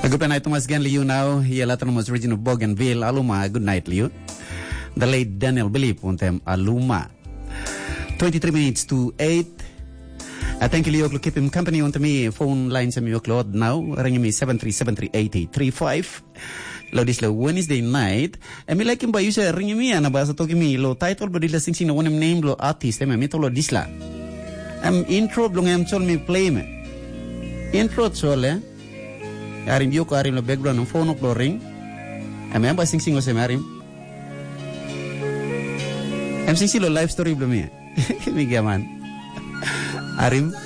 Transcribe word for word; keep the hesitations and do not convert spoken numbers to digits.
good night, Thomas again, Liu now. Here, later was region of Bougainville, Aluma. Good night, Liu. The late Daniel Billy Puntem, Aluma. twenty-three minutes to eight. I thank you, Leo, to keep him company on to me. Phone lines are your cloud now. Ring me seven three seven three eight eight three five. Lo this lo Wednesday night. I me like him by you say ring me and about to me lo title but the sing sing one name lo artist. I me to lo disla. I'm intro blong am chol me play me. Intro chol eh. Arim yo ko arim lo background ng phone lo ring. I me ba sing sing lo se arim. I'm sing sing lo live story blong me. Mi gaman. Arim